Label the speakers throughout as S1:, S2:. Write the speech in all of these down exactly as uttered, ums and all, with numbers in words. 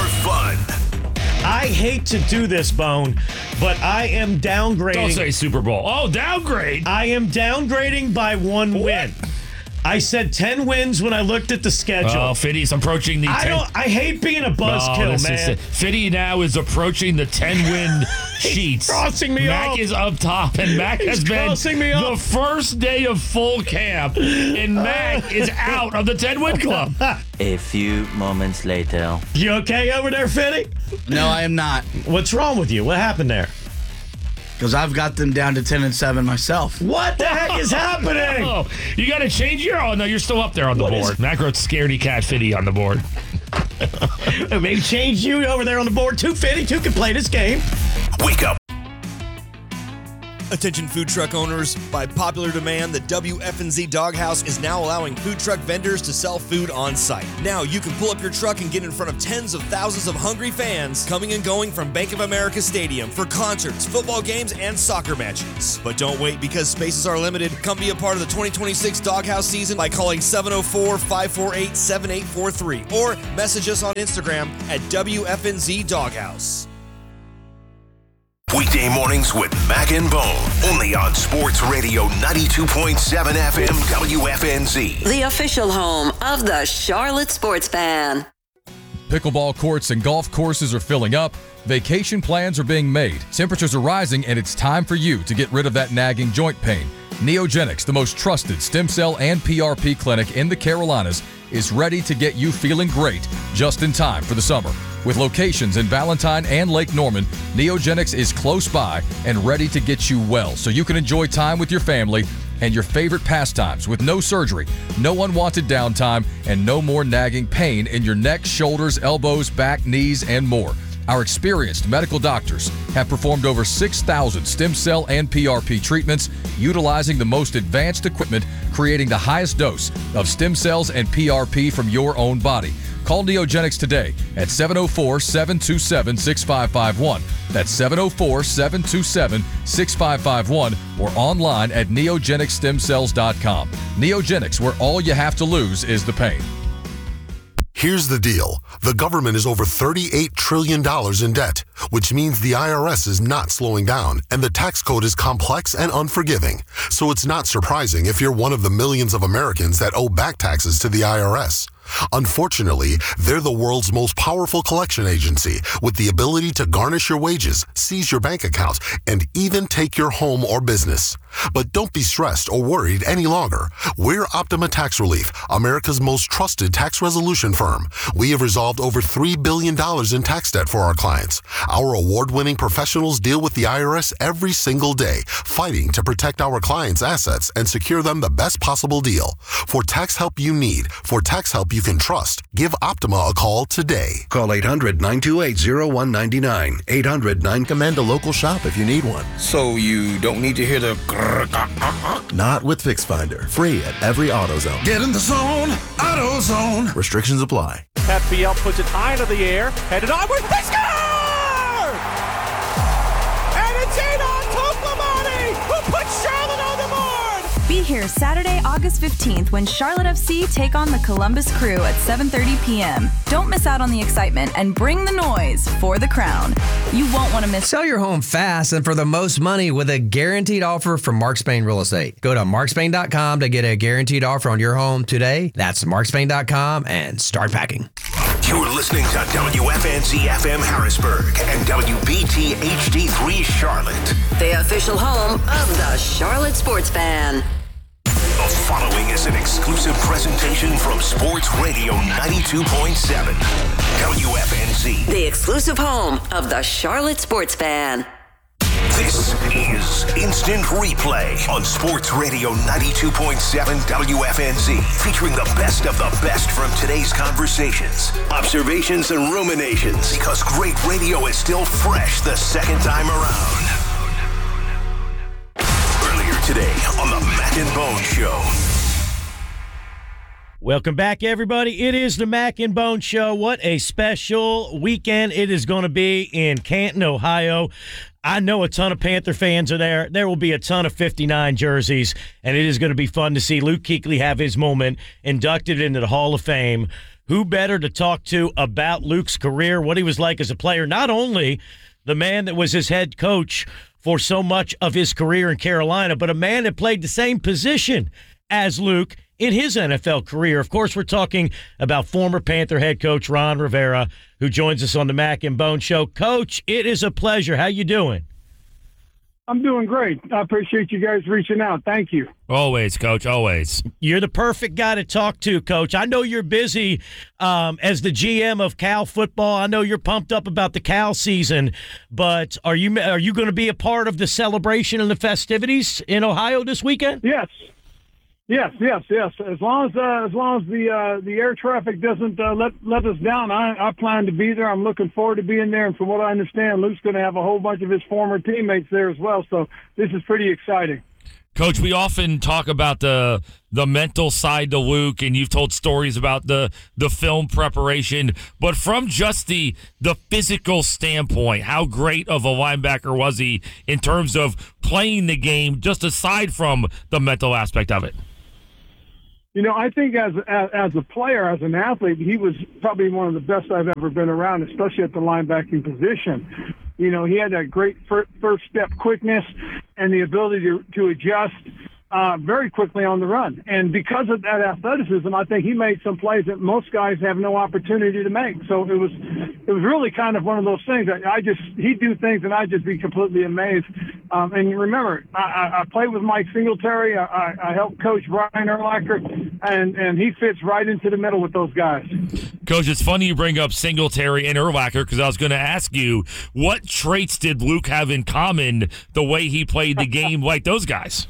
S1: more fun.
S2: I hate to do this, Bone, but I am downgrading.
S3: Don't say Super Bowl. Oh, downgrade.
S2: I am downgrading by one
S3: What?
S2: win. I said ten wins when I looked at the schedule.
S3: Oh, Fiddy's approaching the
S2: I
S3: ten.
S2: don't. I hate being a buzzkill,
S3: no,
S2: man.
S3: Fiddy now is approaching the ten-win sheets.
S2: Crossing me
S3: Mac
S2: up.
S3: is up top, and Mac
S2: He's
S3: has been
S2: crossing me up.
S3: the first day of full camp, and Mac is out of the ten-win club.
S4: A few moments later.
S2: You okay over there, Fiddy?
S5: No, I am not.
S2: What's wrong with you? What happened there?
S5: Because I've got them down to ten and seven myself.
S2: What the heck is happening?
S3: Oh, you got to change your. Oh no, you're still up there on the
S2: What
S3: board.
S2: is-
S3: Mac wrote "Scaredy Cat" Fiddy on the board.
S2: Maybe change you over there on the board too, Fiddy. Two can play this game.
S1: Wake up.
S6: Attention food truck owners, by popular demand, the W F N Z Doghouse is now allowing food truck vendors to sell food on site. Now you can pull up your truck and get in front of tens of thousands of hungry fans coming and going from Bank of America Stadium for concerts, football games, and soccer matches. But don't wait, because spaces are limited. Come be a part of the twenty twenty-six Doghouse season by calling seven oh four, five four eight, seven eight four three or message us on Instagram at W F N Z Doghouse.
S1: Weekday mornings with Mac and Bone. Only on Sports Radio ninety-two point seven F M W F N Z.
S7: The official home of the Charlotte Sports Fan.
S8: Pickleball courts and golf courses are filling up. Vacation plans are being made. Temperatures are rising, and it's time for you to get rid of that nagging joint pain. Neogenics, the most trusted stem cell and P R P clinic in the Carolinas, is ready to get you feeling great just in time for the summer. With locations in Valentine and Lake Norman, Neogenics is close by and ready to get you well so you can enjoy time with your family and your favorite pastimes with no surgery, no unwanted downtime, and no more nagging pain in your neck, shoulders, elbows, back, knees, and more. Our experienced medical doctors have performed over six thousand stem cell and P R P treatments utilizing the most advanced equipment, creating the highest dose of stem cells and P R P from your own body. Call Neogenics today at seven oh four, seven two seven, six five five one. That's seven oh four, seven two seven, six five five one or online at neogenic stem cells dot com. Neogenics, where all you have to lose is the pain.
S9: Here's the deal. The government is over thirty-eight trillion dollars in debt, which means the I R S is not slowing down, and the tax code is complex and unforgiving. So it's not surprising if you're one of the millions of Americans that owe back taxes to the I R S. Unfortunately, they're the world's most powerful collection agency with the ability to garnish your wages, seize your bank account, and even take your home or business. But don't be stressed or worried any longer. We're Optima Tax Relief, America's most trusted tax resolution firm. We have resolved over three billion dollars in tax debt for our clients. Our award-winning professionals deal with the I R S every single day, fighting to protect our clients' assets and secure them the best possible deal. For tax help you need, for tax help you can trust, give Optima a call today.
S10: Call eight hundred, nine two eight, oh one nine nine. eight hundred, nine
S11: Recommend a local shop if you need one.
S12: So you don't need to hear the grrr.
S11: Not with FixFinder. Free at every AutoZone.
S12: Get in the zone, AutoZone.
S11: Restrictions apply.
S13: Pat Fiel puts it high into the air, headed onward, they score! And it's Adon Toplamani who puts Charlotte on the board!
S14: Be here Saturday, August fifteenth when Charlotte F C take on the Columbus Crew at seven thirty p.m. Don't miss out on the excitement and bring the noise for the crown. You won't want to miss.
S15: Sell your home fast and for the most money with a guaranteed offer from Mark Spain Real Estate. Go to mark spain dot com to get a guaranteed offer on your home today. That's mark spain dot com and start packing.
S1: You're listening to W F N Z F M Harrisburg and W B T H D three Charlotte.
S7: The official home of the Charlotte Sports Fan.
S1: The following is an exclusive presentation from Sports Radio ninety-two point seven W F N Z.
S7: The exclusive home of the Charlotte Sports Fan.
S1: This is Instant Replay on Sports Radio ninety-two point seven W F N Z, featuring the best of the best from today's conversations, observations, and ruminations, because great radio is still fresh the second time around. Earlier today on the Mac and Bone Show.
S2: Welcome back, everybody. It is the Mac and Bone Show. What a special weekend it is going to be in Canton, Ohio. I know a ton of Panther fans are there. There will be a ton of fifty-nine jerseys, and it is going to be fun to see Luke Kuechly have his moment, inducted into the Hall of Fame. who better to talk to about Luke's career, what he was like as a player, not only the man that was his head coach for so much of his career in Carolina, but a man that played the same position as Luke in his N F L career. Of course, we're talking about former Panther head coach Ron Rivera, who joins us on the Mac and Bone Show. Coach, it is a pleasure. How you doing?
S16: I'm doing great. I appreciate you guys reaching out. Thank you.
S3: Always, Coach, always.
S2: You're the perfect guy to talk to, Coach. I know you're busy um, as the G M of Cal football. I know you're pumped up about the Cal season, but are you are you going to be a part of the celebration and the festivities in Ohio this weekend?
S16: Yes. Yes, yes, yes. As long as uh, as long as the uh, the air traffic doesn't uh, let let us down, I, I plan to be there. I'm looking forward to being there, and from what I understand, Luke's going to have a whole bunch of his former teammates there as well. So this is pretty exciting.
S3: Coach, we often talk about the the mental side to Luke, and you've told stories about the the film preparation. But from just the the physical standpoint, how great of a linebacker was he in terms of playing the game, just aside from the mental aspect of it?
S16: You know, I think as, as as a player, as an athlete, he was probably one of the best I've ever been around, especially at the linebacking position. You know, he had that great first, first step quickness and the ability to, to adjust uh, very quickly on the run. And because of that athleticism, I think he made some plays that most guys have no opportunity to make. So it was it was really kind of one of those things. I, I just he'd do things and I'd just be completely amazed. Um, and remember, I, I, I played with Mike Singletary. I, I, I helped coach Brian Urlacher, and, and he fits right into the middle with those guys.
S3: Coach, it's funny you bring up Singletary and Urlacher because I was going to ask you, what traits did Luke have in common the way he played the game like those guys?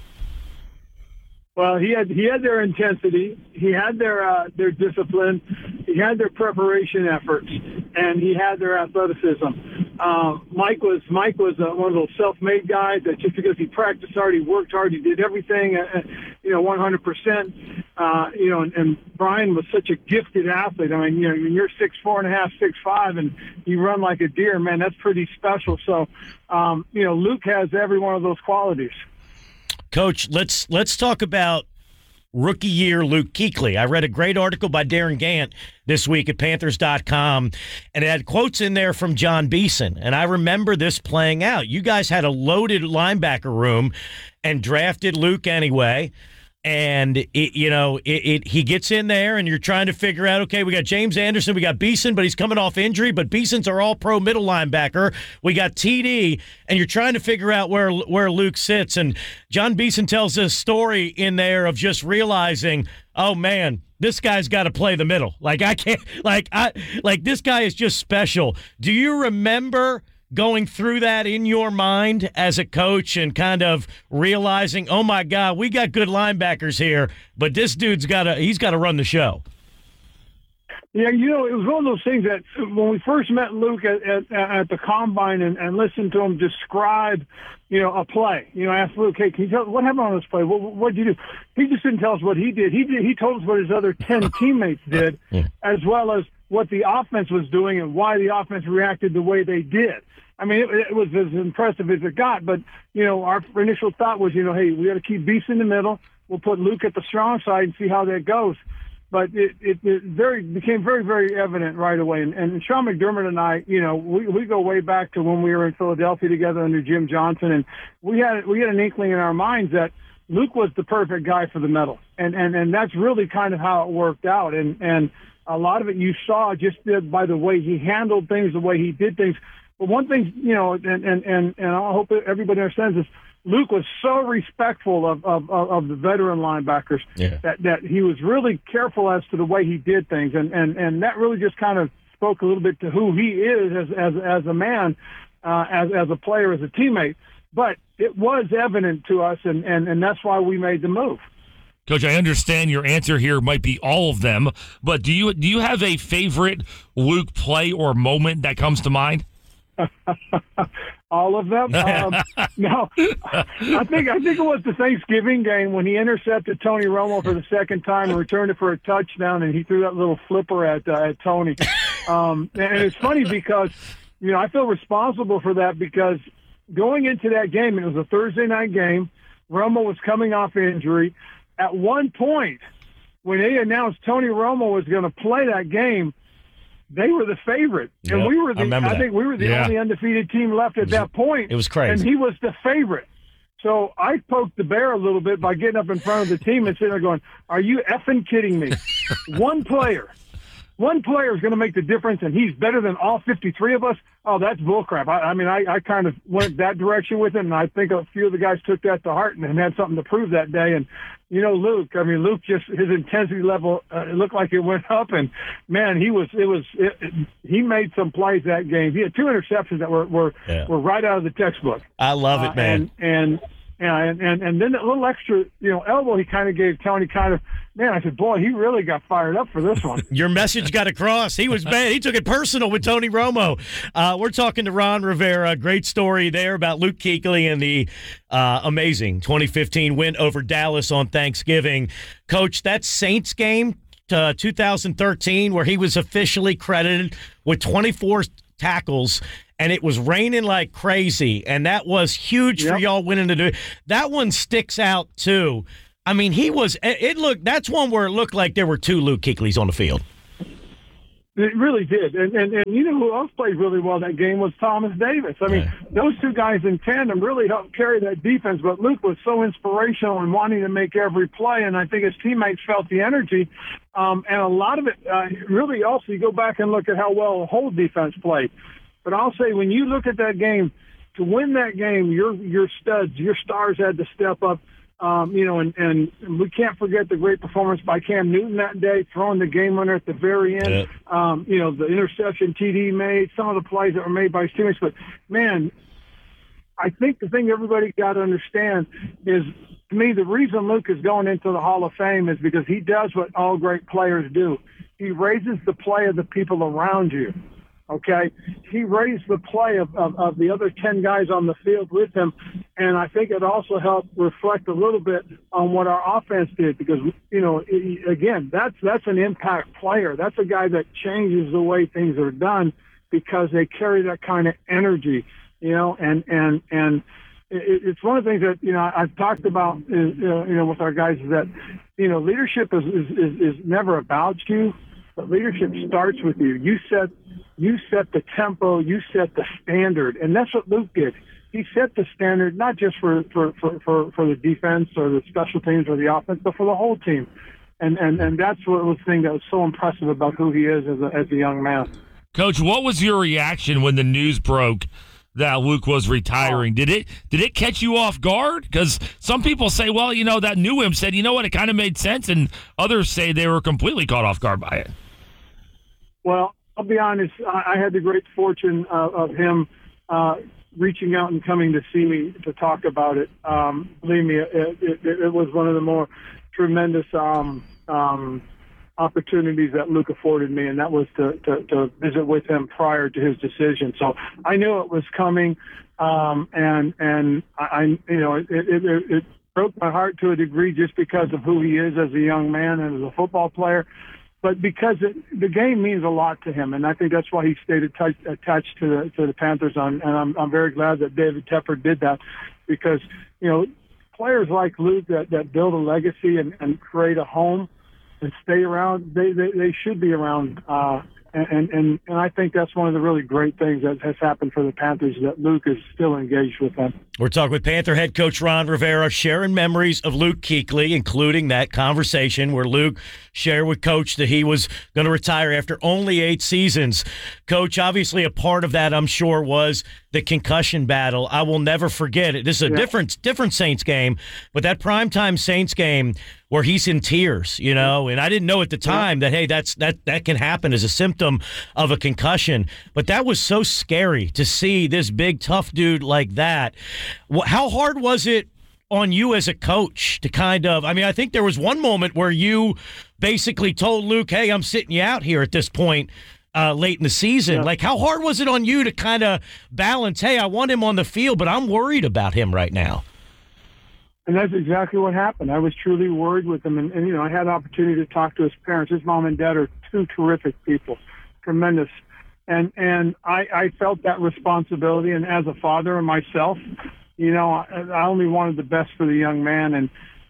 S16: Well, he had he had their intensity, he had their uh, their discipline, he had their preparation efforts, and he had their athleticism. Uh, Mike was Mike was uh, one of those self-made guys that just because he practiced hard, he worked hard, he did everything, uh, you know, one hundred percent. Uh, you know, and, and Brian was such a gifted athlete. I mean, you know, when you're six four and a half, six five, and you run like a deer, man, that's pretty special. So, um, you know, Luke has every one of those qualities.
S2: Coach, let's let's talk about rookie year Luke Kuechly. I read a great article by Darren Gant this week at Panthers dot com, and it had quotes in there from John Beeson. And I remember this playing out. You guys had a loaded linebacker room and drafted Luke anyway. And, it, you know, it, it he gets in there, and you're trying to figure out, okay, we got James Anderson, we got Beeson, but he's coming off injury, but Beeson's our all-pro middle linebacker. We got T D, and you're trying to figure out where where Luke sits. And John Beeson tells this story in there of just realizing, oh, man, this guy's got to play the middle. Like, I can't, like, I, like, this guy is just special. Do you remember going through that in your mind as a coach and kind of realizing, oh my God, we got good linebackers here, but this dude's got to, he's got to run the show?
S16: Yeah, you know, it was one of those things that when we first met Luke at, at, at the Combine and, and listened to him describe, you know, a play, you know, asked Luke, hey, can you tell us what happened on this play? What what'd you do? He just didn't tell us what he did. He did. He told us what his other ten teammates did, yeah, as well as what the offense was doing and why the offense reacted the way they did. I mean, it, it was as impressive as it got, but, you know, our initial thought was, you know, hey, we got to keep Beast in the middle. We'll put Luke at the strong side and see how that goes. But it, it, it very became very, very evident right away. And, and Sean McDermott and I, you know, we, we go way back to when we were in Philadelphia together under Jim Johnson, and we had we had an inkling in our minds that Luke was the perfect guy for the middle. And, and, and that's really kind of how it worked out. And, and a lot of it you saw just by the way he handled things, the way he did things. But one thing, you know, and, and, and, and I hope everybody understands this, Luke was so respectful of, of, of the veteran linebackers, yeah, that, that he was really careful as to the way he did things. And, and, and that really just kind of spoke a little bit to who he is as, as, as a man, uh, as, as a player, as a teammate. But it was evident to us, and, and, and that's why we made the move.
S3: Coach, I understand your answer here might be all of them, but do you do you have a favorite Luke play or moment that comes to mind?
S16: All of them? Um, no, I think I think it was the Thanksgiving game when he intercepted Tony Romo for the second time and returned it for a touchdown, and he threw that little flipper at uh, at Tony. Um, and it's funny because, you know, I feel responsible for that because going into that game, it was a Thursday night game. Romo was coming off injury. At one point, when they announced Tony Romo was going to play that game, they were the favorite, and
S2: Yep,
S16: we were
S2: I
S16: the. I,
S2: remember that.
S16: think we were the
S3: Yeah.
S16: only undefeated team left at that point.
S2: it was crazy.
S16: and he was the favorite. So I poked the bear a little bit by getting up in front of the team and sitting there going, "Are you effing kidding me? One player, one player is going to make the difference, and he's better than all fifty-three of us? Oh, that's bullcrap." I, I mean, I, I kind of went that direction with him, and I think a few of the guys took that to heart and, and had something to prove that day. And you know, Luke, I mean, Luke just, his intensity level, uh, it looked like it went up, and man, he was, it was, it, it, he made some plays that game. He had two interceptions that were, were,
S2: Yeah.
S16: were right out of the textbook.
S2: I love it,
S16: Uh,
S2: man.
S16: and, and, yeah, and, and, and then that little extra, you know, elbow he kind of gave Tony kind of, man, I said, boy, he really got fired up for this one.
S2: Your message got across. He was bad. He took it personal with Tony Romo. Uh, we're talking to Ron Rivera. Great story there about Luke Kuechly and the uh, amazing twenty fifteen win over Dallas on Thanksgiving. Coach, that Saints game, uh, two thousand thirteen, where he was officially credited with twenty-four tackles, and it was raining like crazy, and that was huge
S16: Yep.
S2: for y'all winning to do. That one sticks out too. I mean, he was. It it looked. That's one where it looked like there were two Luke Kuechlys on the field.
S16: It really did. And, and, and you know who else played really well that game was Thomas Davis. I mean,
S2: Yeah.
S16: those two guys in tandem really helped carry that defense, but Luke was so inspirational and wanting to make every play, and I think his teammates felt the energy. Um, and a lot of it uh, really also, you go back and look at how well the whole defense played. But I'll say, when you look at that game, to win that game, your your studs, your stars had to step up. Um, you know, and, and we can't forget the great performance by Cam Newton that day, throwing the game winner at the very end.
S2: Yeah.
S16: Um, you know, the interception T D made, some of the plays that were made by his teammates. But, man, I think the thing everybody got to understand is, to me, the reason Luke is going into the Hall of Fame is because he does what all great players do. He raises the play of the people around you. Okay, he raised the play of, of, of the other ten guys on the field with him, and I think it also helped reflect a little bit on what our offense did, because, you know, it, again, that's that's an impact player. That's a guy that changes the way things are done because they carry that kind of energy, you know, and and and it, it's one of the things that, you know, I've talked about, is, uh, you know, with our guys, is that, you know, leadership is is, is, is never about you, but leadership starts with you. You set You set the tempo, you set the standard, and that's what Luke did. He set the standard not just for, for, for, for, for the defense or the special teams or the offense, but for the whole team. And and, and that's what was the thing that was so impressive about who he is as a, as a young man.
S3: Coach, what was your reaction when the news broke that Luke was retiring? Did it did it catch you off guard? Because some people say, well, you know, that knew him said, you know what, it kind of made sense, and others say they were completely caught off guard by it.
S16: Well, I'll be honest, I, I had the great fortune of, of him uh, reaching out and coming to see me to talk about it. Um, believe me, it, it, it was one of the more tremendous um, um, opportunities that Luke afforded me, and that was to, to, to visit with him prior to his decision. So I knew it was coming, um, and and I, I you know it, it, it, it broke my heart to a degree just because of who he is as a young man and as a football player. But because it, the game means a lot to him, and I think that's why he stayed attached, attached to the to the Panthers. On, and I'm I'm very glad that David Tepper did that, because, you know, players like Luke that, that build a legacy and, and create a home and stay around, they they, they should be around. Uh, and, and and I think that's one of the really great things that has happened for the Panthers, that Luke is still engaged with them.
S2: We're talking with Panther head coach Ron Rivera, sharing memories of Luke Kuechly, including that conversation where Luke shared with Coach that he was going to retire after only eight seasons. Coach, obviously a part of that, I'm sure, was the concussion battle. I will never forget it. This is a yeah. different different Saints game, but that primetime Saints game where he's in tears, you know, and I didn't know at the time yeah. that, hey, that's that that can happen as a symptom of a concussion. But that was so scary to see this big, tough dude like that. How hard was it on you as a coach to kind of, I mean, I think there was one moment where you basically told Luke, hey, I'm sitting you out here at this point uh, late in the season. Yeah. Like, how hard was it on you to kind of balance, hey, I want him on the field, but I'm worried about him right now?
S16: And that's exactly what happened. I was truly worried with him. And, and, you know, I had an opportunity to talk to his parents. His mom and dad are two terrific people, tremendous. And and I, I felt that responsibility. And as a father and myself, you know, I, I only wanted the best for the young man. And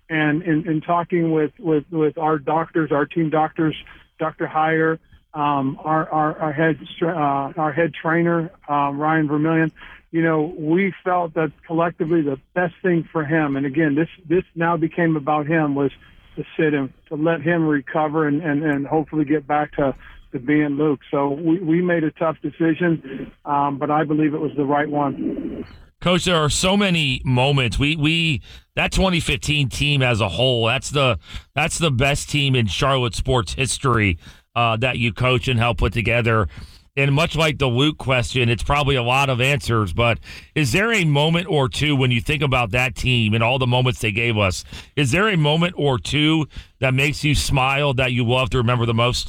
S16: And in, in talking with, with, with our doctors, our team doctors, Doctor Heyer, um, our, our, our head uh, our head trainer, um, Ryan Vermillion, you know, we felt that collectively the best thing for him, and again, this this now became about him, was to sit him, to let him recover and, and, and hopefully get back to, to being Luke. So we, we made a tough decision, um, but I believe it was the right one.
S3: Coach, there are so many moments. We we that twenty fifteen team as a whole, that's the that's the best team in Charlotte sports history uh, that you coach and help put together. And much like the Luke question, it's probably a lot of answers, but is there a moment or two when you think about that team and all the moments they gave us, is there a moment or two that makes you smile that you love to remember the most?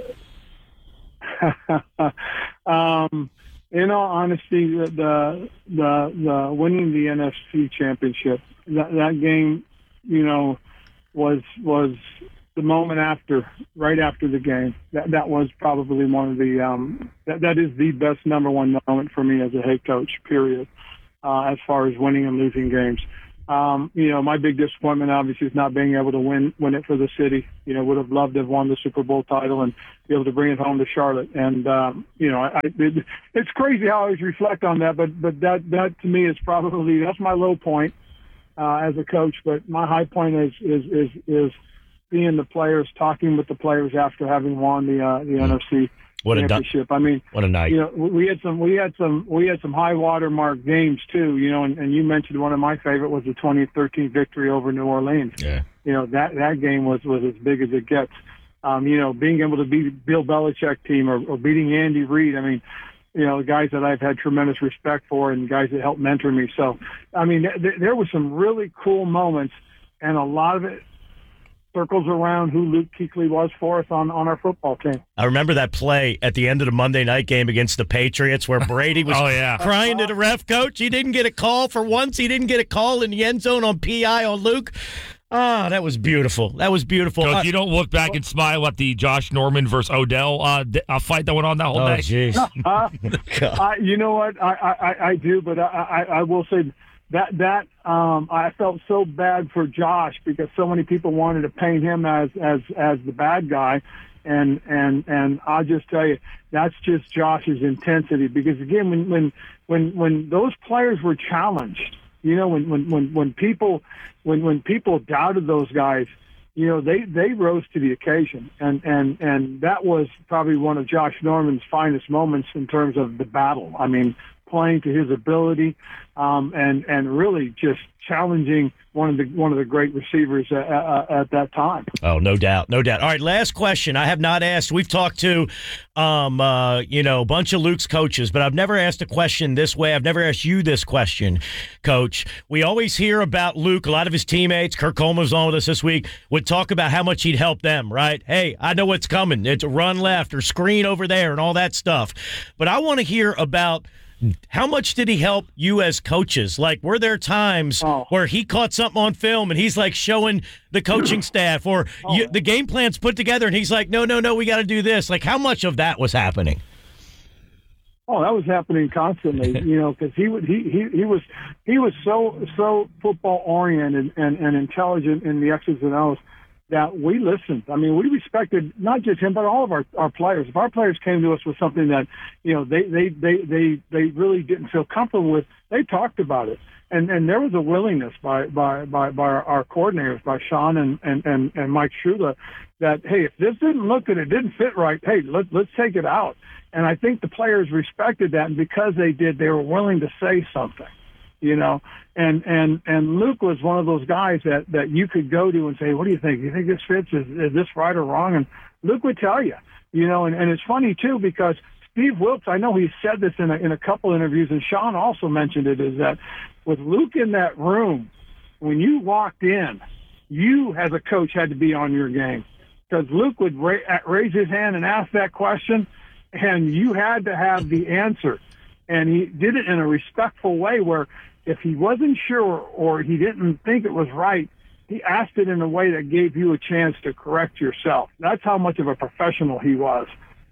S16: um In all honesty, the the the, the winning the N F C championship, that that game, you know, was was the moment after, right after the game. That that was probably one of the um, that that is the best number one moment for me as a head coach. Period. Uh, as far as winning and losing games. Um, you know, my big disappointment obviously is not being able to win win it for the city. You know, would have loved to have won the Super Bowl title and be able to bring it home to Charlotte. And um, you know, I, it, it's crazy how I always reflect on that, but but that that to me is probably that's my low point uh, as a coach. But my high point is is is is seeing the players, talking with the players after having won the uh, the N F C.
S2: What a
S16: championship. I mean,
S2: what a night.
S16: You know, we had some, we had some, we had some high watermark games too. You know, and, and you mentioned one of my favorite was the twenty thirteen victory over New Orleans.
S2: Yeah.
S16: You know, that that game was was as big as it gets. Um, you know, being able to beat Bill Belichick team or, or beating Andy Reid. I mean, you know, guys that I've had tremendous respect for and guys that helped mentor me. So, I mean, th- there were some really cool moments, and a lot of it circles around who Luke Kuechly was for us on, on our football team.
S2: I remember that play at the end of the Monday night game against the Patriots where Brady was
S3: oh, yeah.
S2: crying to the ref coach. He didn't get a call for once. He didn't get a call in the end zone on P I on Luke. Ah, oh, that was beautiful. That was beautiful.
S3: Coach,
S2: uh,
S3: you don't look back and smile at the Josh Norman versus Odell uh, uh, fight that went on that whole
S2: oh,
S3: day?
S2: Jeez.
S16: uh, I, you know what? I, I, I do, but I, I, I will say that that um, I felt so bad for Josh because so many people wanted to paint him as as as the bad guy, and and and I'll just tell you that's just Josh's intensity. Because again, when when when when those players were challenged, you know, when when when when people when when people doubted those guys, you know, they they rose to the occasion, and and and that was probably one of Josh Norman's finest moments in terms of the battle. I mean, playing to his ability, um, and and really just challenging one of the one of the great receivers at, at, at that time.
S2: Oh, no doubt, no doubt. All right, last question. I have not asked. We've talked to, um, uh, you know, a bunch of Luke's coaches, but I've never asked a question this way. I've never asked you this question, Coach. We always hear about Luke. A lot of his teammates, Kirk Coleman was on with us this week, would talk about how much he'd help them. Right? Hey, I know what's coming. It's a run left or screen over there and all that stuff. But I want to hear about. How much did he help you as coaches? Like, were there times oh. where he caught something on film and he's like showing the coaching staff, or oh. you, the game plan's put together and he's like, no, no, no, we got to do this. Like, how much of that was happening?
S16: Oh, that was happening constantly, you know, because he would he, he he was he was so so football oriented and, and intelligent in the X's and O's that we listened. I mean, we respected not just him, but all of our, our players. If our players came to us with something that, you know, they, they, they, they, they really didn't feel comfortable with, they talked about it. And and there was a willingness by by, by, by our, our coordinators, by Sean and, and, and, and Mike Shula, that, hey, if this didn't look good, it didn't fit right, hey, let, let's take it out. And I think the players respected that, and because they did, they were willing to say something. You know, and, and, and Luke was one of those guys that, that you could go to and say, what do you think? Do you think this fits? Is, is this right or wrong? And Luke would tell you, you know, and, and it's funny too, because Steve Wilkes, I know he said this in a, in a couple interviews, and Sean also mentioned it, is that with Luke in that room, when you walked in, you as a coach had to be on your game, because Luke would ra- raise his hand and ask that question, and you had to have the answer. And he did it in a respectful way where if he wasn't sure or he didn't think it was right, he asked it in a way that gave you a chance to correct yourself. That's how much of a professional he was.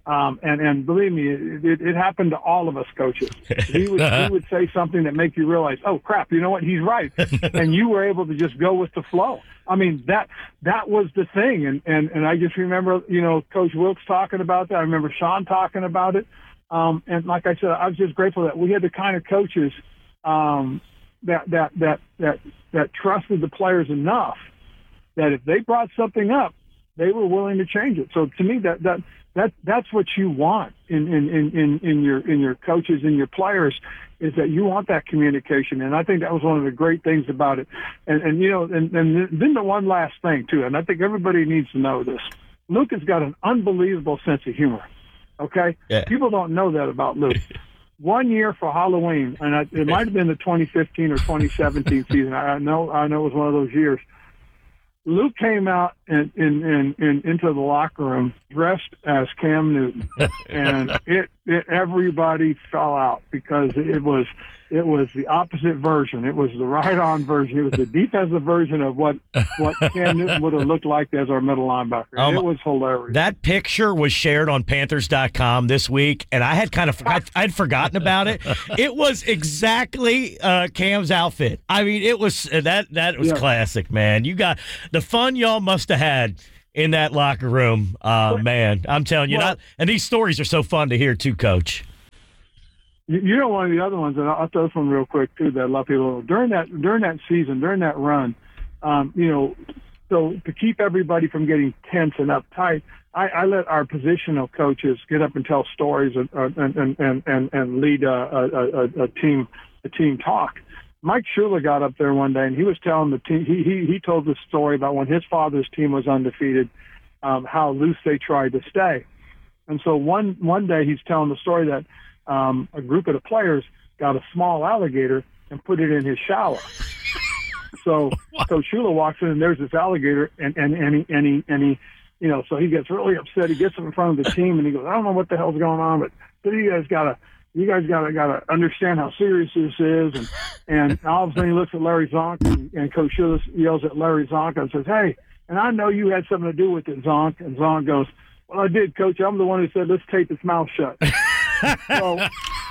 S16: Um, and, and believe me, it, it, it happened to all of us coaches. He would, he would say something that make you realize, oh, crap, you know what, he's right. And you were able to just go with the flow. I mean, that that was the thing. And, and, and I just remember, you know, Coach Wilkes talking about that. I remember Sean talking about it. Um, and like I said, I was just grateful that we had the kind of coaches um, that, that, that, that, that trusted the players enough that if they brought something up, they were willing to change it. So to me, that, that, That that's what you want in, in, in, in your in your coaches and your players, is that you want that communication. And I think that was one of the great things about it. And, and you know, and, and then the one last thing too, and I think everybody needs to know this. Luke has got an unbelievable sense of humor. Okay,
S2: yeah.
S16: People don't know that about Luke. One year for Halloween, and I, it might have been the twenty fifteen or twenty seventeen season. I know I know it was one of those years. Luke came out in, in, in, in into the locker room dressed as Cam Newton, and it, it everybody fell out because it was it was the opposite version. It was the right-on version. It was the defensive version of what what Cam Newton would have looked like as our middle linebacker. Um, it was hilarious.
S2: That picture was shared on Panthers dot com this week, and I had kind of I, I'd forgotten about it. It was exactly uh, Cam's outfit. I mean, it was that that was yeah. classic, man. You got the fun y'all must have had in that locker room, uh, man. I'm telling you, well, not, and these stories are so fun to hear too, Coach.
S16: You know, one of the other ones, and I'll throw this one real quick too, that a lot of people know. During that during that season, during that run, um, you know, so to keep everybody from getting tense and uptight, I, I let our positional coaches get up and tell stories and and and and, and lead a, a, a, a team a team talk. Mike Shula got up there one day and he was telling the team. He he he told the story about when his father's team was undefeated, um, how loose they tried to stay, and so one one day he's telling the story that. Um, a group of the players got a small alligator and put it in his shower. So Coach Shula walks in and there's this alligator, and and and he, and he and he, you know, so he gets really upset. He gets in front of the team and he goes, I don't know what the hell's going on, but, but you guys gotta, you guys gotta gotta understand how serious this is. And and all of a sudden he looks at Larry Zonk, and, and Coach Shula yells at Larry Zonk and says, hey, and I know you had something to do with it, Zonk. And Zonk goes, well, I did, Coach. I'm the one who said let's tape his mouth shut. so,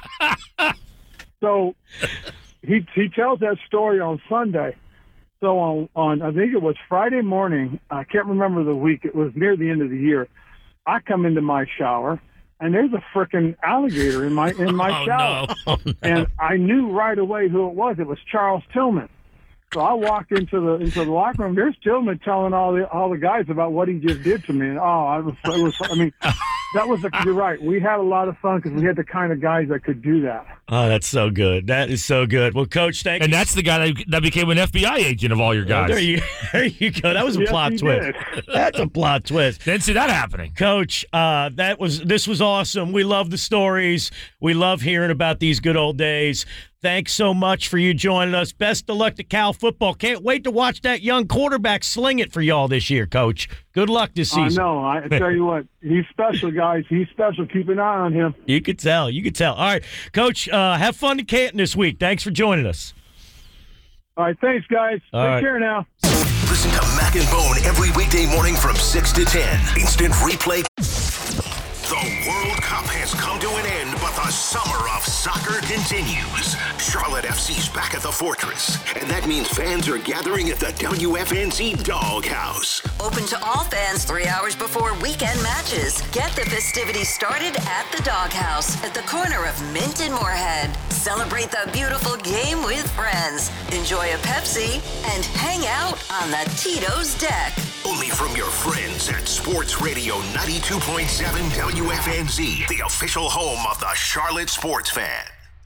S16: so he he tells that story on Sunday. So on, on I think it was Friday morning, I can't remember the week, it was near the end of the year, I come into my shower and there's a frickin' alligator in my in my
S3: oh,
S16: shower.
S3: No. Oh, no.
S16: And I knew right away who it was. It was Charles Tillman. So I walked into the into the locker room. There's Tillman telling all the all the guys about what he just did to me. And, oh, I was, it was I mean, that was a, you're right. We had a lot of fun because we had the kind of guys that could do that.
S2: Oh, that's so good. That is so good. Well, Coach, thank
S3: and
S2: you.
S3: And that's the guy that, that became an F B I agent of all your guys.
S2: Oh, there you there you go. That was a
S16: yes,
S2: plot twist. That's a plot twist.
S3: Didn't see that happening.
S2: Coach, uh, that was this was awesome. We love the stories. We love hearing about these good old days. Thanks so much for you joining us. Best of luck to Cal football. Can't wait to watch that young quarterback sling it for y'all this year, Coach. Good luck this season.
S16: I know. I tell you what, he's special, guys. He's special. Keep an eye on him.
S2: You could tell. You could tell. All right, Coach, uh, have fun in Canton this week. Thanks for joining us.
S16: All right, thanks, guys.
S2: All
S16: Take
S2: right.
S16: care now.
S1: Listen to Mac and Bone every weekday morning from six to ten. Instant replay. The World Cup has come to an end, but the summer of soccer continues. Charlotte F C's back at the Fortress, and that means fans are gathering at the W F N Z Doghouse.
S7: Open to all fans three hours before weekend matches. Get the festivities started at the Doghouse at the corner of Mint and Moorhead. Celebrate the beautiful game with friends. Enjoy a Pepsi and hang out on the Tito's deck.
S1: Only from your friends at Sports Radio ninety-two point seven W F N Z, the official home of the Charlotte sports fan.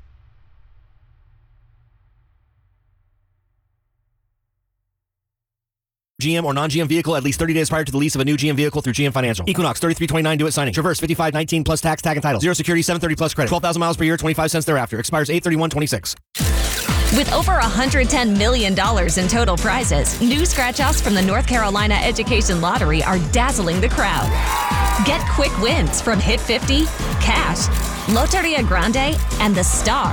S6: G M or non-G M vehicle at least thirty days prior to the lease of a new G M vehicle through G M Financial. Equinox thirty-three twenty-nine due at signing. Traverse fifty-five nineteen plus tax, tag, and title. Zero security seven thirty plus credit. twelve thousand miles per year, twenty-five cents thereafter. Expires eight thirty-one twenty-six.
S17: With over one hundred ten million dollars in total prizes, new scratch-offs from the North Carolina Education Lottery are dazzling the crowd. Get quick wins from Hit fifty, Cash, Loteria Grande, and The Star.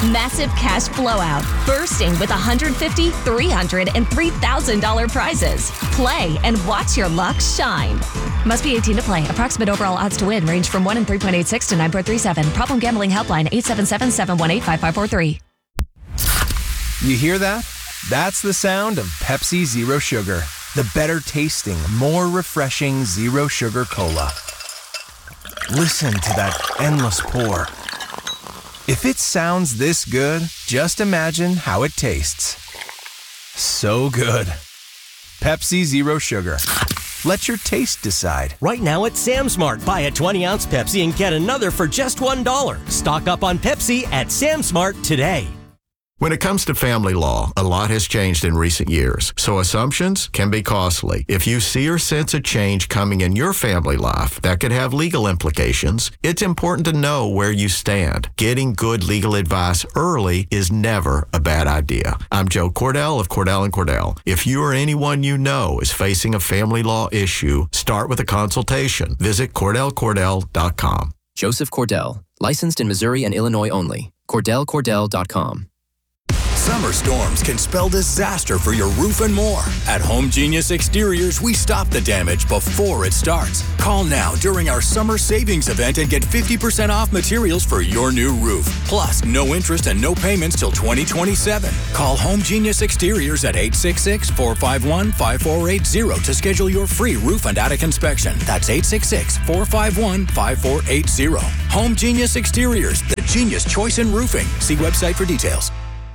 S17: Massive cash blowout, bursting with one hundred fifty thousand dollars, three hundred dollars, and three thousand dollars prizes. Play and watch your luck shine. Must be eighteen to play. Approximate overall odds to win range from one in three point eight six to nine point three seven. Problem gambling helpline eight seven seven, seven one eight, five five four three.
S18: You hear that? That's the sound of Pepsi Zero Sugar. The better tasting, more refreshing Zero Sugar Cola. Listen to that endless pour. If it sounds this good, just imagine how it tastes. So good. Pepsi Zero Sugar. Let your taste decide.
S19: Right now at Sam's Mart, buy a twenty ounce Pepsi and get another for just one dollar. Stock up on Pepsi at Sam's Mart today.
S11: When it comes to family law, a lot has changed in recent years, so assumptions can be costly. If you see or sense a change coming in your family life that could have legal implications, it's important to know where you stand. Getting good legal advice early is never a bad idea. I'm Joe Cordell of Cordell and Cordell. If you or anyone you know is facing a family law issue, start with a consultation. Visit Cordell Cordell dot com.
S20: Joseph Cordell, licensed in Missouri and Illinois only. Cordell Cordell dot com.
S21: Summer storms can spell disaster for your roof and more. At Home Genius Exteriors, we stop the damage before it starts. Call now during our summer savings event and get fifty percent off materials for your new roof. Plus, no interest and no payments till twenty twenty-seven. Call Home Genius Exteriors at eight six six, four five one, five four eight zero to schedule your free roof and attic inspection. That's eight six six, four five one, five four eight zero. Home Genius Exteriors, the genius choice in roofing. See website for details.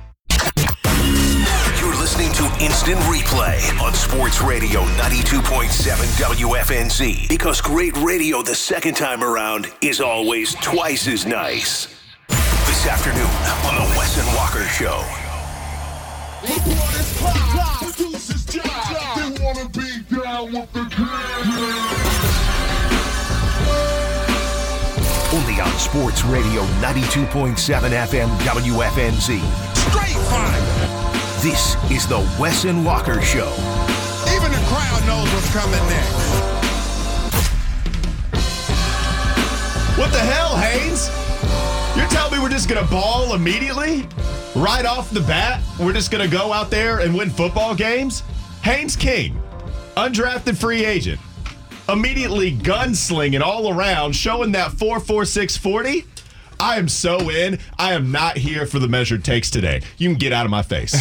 S1: You're listening to Instant Replay on Sports Radio ninety-two point seven W F N Z. Because great radio the second time around is always twice as nice. This afternoon on the Wes and Walker Show. Only on Sports Radio ninety-two point seven F M W F N Z.
S12: Straight fire.
S1: This is the Wes and Walker Show.
S12: Even the crowd knows what's coming next.
S22: What the hell, Haynes? You're telling me we're just going to ball immediately? Right off the bat, we're just going to go out there and win football games? Haynes King, undrafted free agent, immediately gunslinging all around, showing that four four six forty. I am so in. I am not here for the measured takes today. You can get out of my face.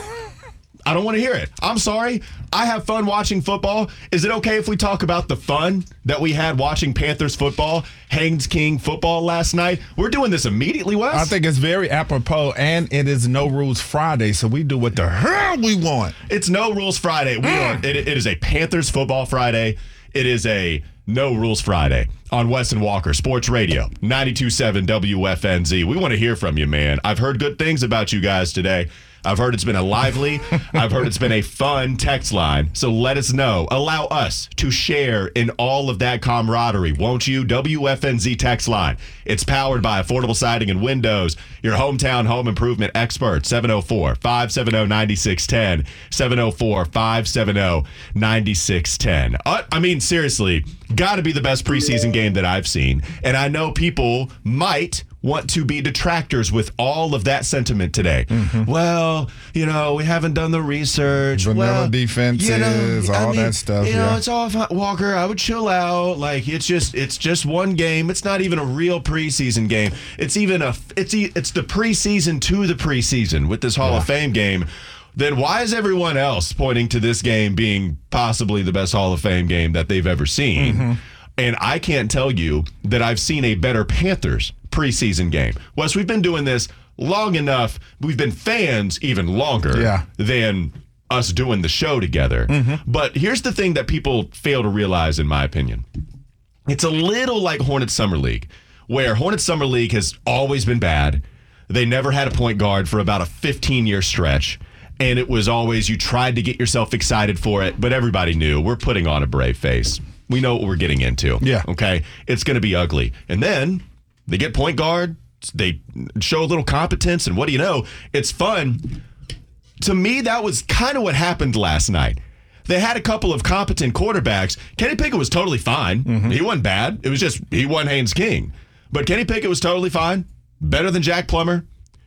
S22: I don't want to hear it. I'm sorry. I have fun watching football. Is it okay if we talk about the fun that we had watching Panthers football, Haynes King football last night? We're doing this immediately, Wes.
S23: I think it's very apropos, and it is No Rules Friday, so we do what the hell we want.
S22: It's No Rules Friday. We are. It, it is a Panthers football Friday. It is a No Rules Friday on Wes and Walker Sports Radio ninety-two point seven W F N Z. We want to hear from you, man. I've heard good things about you guys today. I've heard it's been a lively, I've heard it's been a fun text line. So let us know. Allow us to share in all of that camaraderie, won't you? W F N Z text line. It's powered by Affordable Siding and Windows, your hometown home improvement expert. seven oh four, five seven oh, nine six one oh. seven oh four, five seven oh, nine six one oh. Uh, I mean, seriously, got to be the best preseason game that I've seen. And I know people might want to be detractors with all of that sentiment today. Mm-hmm. Well, you know, we haven't done the research.
S23: Vanilla
S22: well,
S23: defenses,
S22: you know,
S23: all
S22: I mean,
S23: that stuff.
S22: You
S23: yeah.
S22: know, it's all Walker. I would chill out. Like it's just, it's just one game. It's not even a real preseason game. It's even a, it's it's the preseason to the preseason with this Hall yeah. of Fame game. Then why is everyone else pointing to this game being possibly the best Hall of Fame game that they've ever seen? Mm-hmm. And I can't tell you that I've seen a better Panthers preseason game. Wes, we've been doing this long enough. We've been fans even longer
S23: yeah.
S22: than us doing the show together. Mm-hmm. But here's the thing that people fail to realize, in my opinion. It's a little like Hornets Summer League, where Hornets Summer League has always been bad. They never had a point guard for about a fifteen-year stretch. And it was always, you tried to get yourself excited for it, but everybody knew we're putting on a brave face. We know what we're getting into.
S23: Yeah.
S22: Okay? It's going to be ugly. And then they get point guard. They show a little competence. And what do you know? It's fun. To me, that was kind of what happened last night. They had a couple of competent quarterbacks. Kenny Pickett was totally fine. Mm-hmm. He wasn't bad. It was just he won Haynes King. But Kenny Pickett was totally fine. Better than Jack Plummer.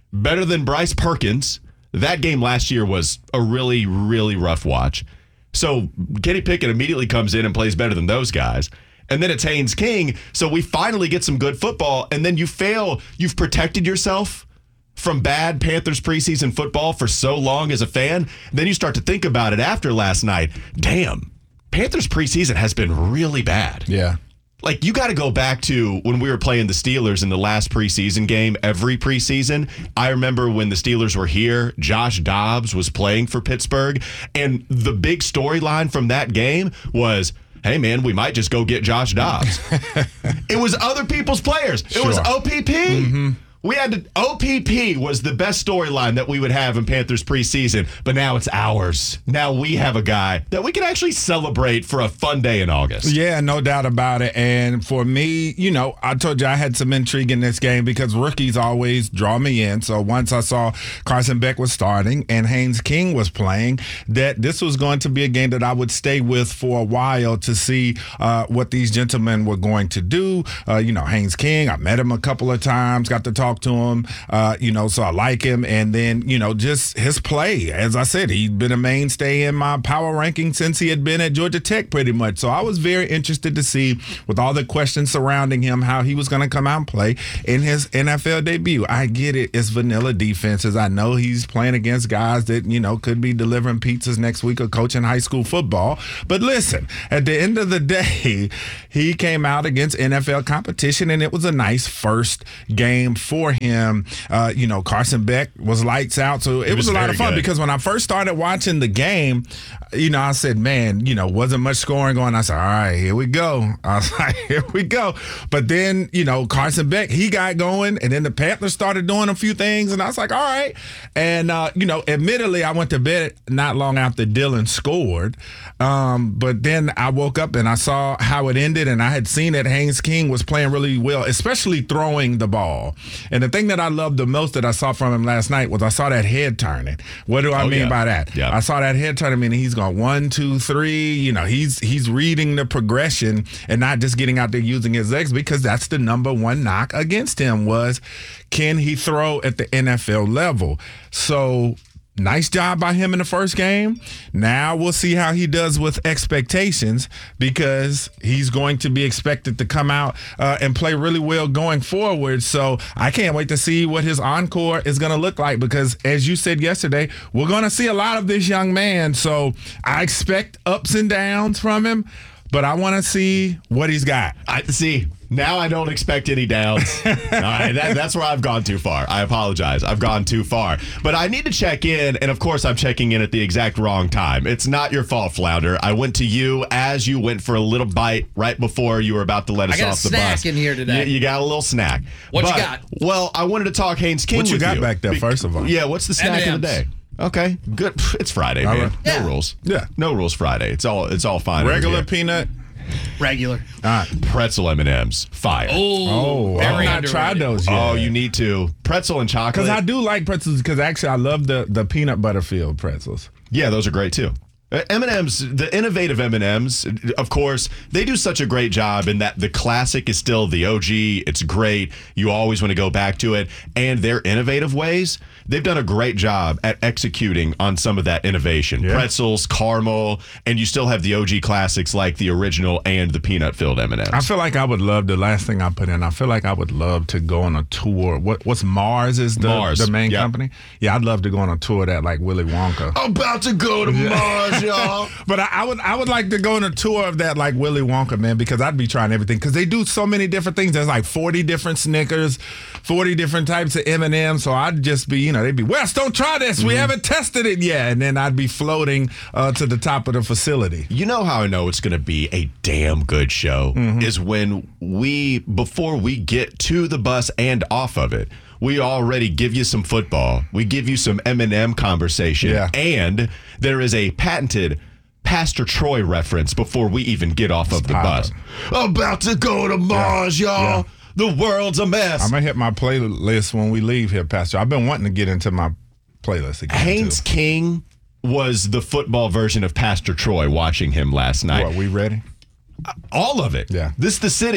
S22: better than Bryce Perkins. That game last year was a really, really rough watch. So Kenny Pickett immediately comes in and plays better than those guys. And then it's Haynes King. So we finally get some good football. And then you fail. You've protected yourself from bad Panthers preseason football for so long as a fan. Then you start to think about it after last night. Damn, Panthers preseason has been really bad.
S23: Yeah.
S22: Like, you got to go back to when we were playing the Steelers in the last preseason game, every preseason. I remember when the Steelers were here, Josh Dobbs was playing for Pittsburgh. And the big storyline from that game was, hey, man, we might just go get Josh Dobbs. It was other people's players. It
S23: Sure.
S22: was O P P.
S23: Mm-hmm.
S22: We had to, O P P was the best storyline that we would have in Panthers preseason, but now it's ours. Now we have a guy that we can actually celebrate for a fun day in August.
S23: Yeah, no doubt about it. And for me, you know, I told you I had some intrigue in this game because rookies always draw me in. So once I saw Carson Beck was starting and Haynes King was playing, that this was going to be a game that I would stay with for a while to see uh, what these gentlemen were going to do. Uh, you know, Haynes King, I met him a couple of times, got to talk to him, uh, you know, so I like him. And then, you know, just his play. As I said, he'd been a mainstay in my power ranking since he had been at Georgia Tech pretty much. So I was very interested to see, with all the questions surrounding him, how he was going to come out and play in his N F L debut. I get it. It's vanilla defenses. I know he's playing against guys that, you know, could be delivering pizzas next week or coaching high school football. But listen, at the end of the day, he came out against N F L competition, and it was a nice first game for him. Uh, you know, Carson Beck was lights out, so it, it was, was a lot of fun good. Because when I first started watching the game, you know, I said, man, you know, wasn't much scoring going. I said, all right, here we go. I was like, here we go. But then, you know, Carson Beck, he got going, and then the Panthers started doing a few things, and I was like, all right. And, uh, you know, admittedly, I went to bed not long after Dylan scored, um, but then I woke up and I saw how it ended, and I had seen that Haynes King was playing really well, especially throwing the ball. And the thing that I loved the most that I saw from him last night was I saw that head turning. What do I
S22: oh,
S23: mean
S22: yeah.
S23: by that?
S22: Yeah.
S23: I saw that head turning, and he's going one, two, three. You know, he's he's reading the progression and not just getting out there using his legs, because that's the number one knock against him was, can he throw at the N F L level? So nice job by him in the first game. Now we'll see how he does with expectations, because he's going to be expected to come out uh, and play really well going forward. So I can't wait to see what his encore is going to look like, because as you said yesterday, we're going to see a lot of this young man. So I expect ups and downs from him, but I want to see what he's got.
S22: I see. Now I don't expect any downs. All right, that, that's where I've gone too far. I apologize. I've gone too far. But I need to check in, and of course I'm checking in at the exact wrong time. It's not your fault, Flounder. I went to you as you went for a little bite right before you were about to let us
S4: I got
S22: off
S4: a
S22: the
S4: snack
S22: bus.
S4: in here today.
S22: You, you got a little snack.
S4: What
S22: but,
S4: you got?
S22: Well, I wanted to talk Haynes King
S23: What you
S22: with
S23: got
S22: you.
S23: back there, first of all?
S22: Yeah, what's the snack
S4: M and M's.
S22: of the day? Okay, good. It's Friday,
S23: All
S22: man.
S23: right.
S22: No
S4: Yeah.
S22: rules.
S23: Yeah.
S22: No rules Friday. It's all it's all fine. over
S23: Regular
S22: here.
S23: peanut.
S4: Regular.
S23: All right.
S22: Pretzel M and M's. Fire.
S4: Oh,
S23: Oh,
S4: very
S23: I've not tried
S4: underrated.
S23: those yet.
S22: Oh, you need to. Pretzel and chocolate.
S23: Because I do like pretzels, because actually I love the, the peanut butter filled pretzels.
S22: Yeah, those are great too. Uh, M and M's, the innovative M and M's, of course, they do such a great job in that the classic is still the O G. It's great. You always want to go back to it. And their innovative ways, they've done a great job at executing on some of that innovation.
S23: Yeah.
S22: Pretzels, caramel, and you still have the O G classics like the original and the peanut-filled M and M's.
S23: I feel like I would love, the last thing I put in, I feel like I would love to go on a tour. What What's Mars is the,
S22: Mars,
S23: the main
S22: yep.
S23: company? Yeah, I'd love to go on a tour of that like Willy Wonka.
S22: About to go to Mars, y'all.
S23: But I, I would I would like to go on a tour of that like Willy Wonka, man, because I'd be trying everything. Because they do so many different things. There's like forty different Snickers, forty different types of M and M's. So I'd just be, you know, they'd be, Wes, don't try this. We
S22: Mhm.
S23: haven't tested it yet. And then I'd be floating uh, to the top of the facility.
S22: You know how I know it's going to be a damn good show
S23: Mhm.
S22: is when we, before we get to the bus and off of it, we already give you some football. We give you some M and M conversation.
S23: Yeah.
S22: And there is a patented Pastor Troy reference before we even get off of the bus. About to go to Mars, y'all.
S23: Yeah.
S22: The world's a mess.
S23: I'm going to hit my playlist when we leave here, Pastor. I've been wanting to get into my playlist again.
S22: Haynes
S23: too.
S22: King was the football version of Pastor Troy watching him last night.
S23: What, we ready?
S22: All of it.
S23: Yeah.
S22: This the city.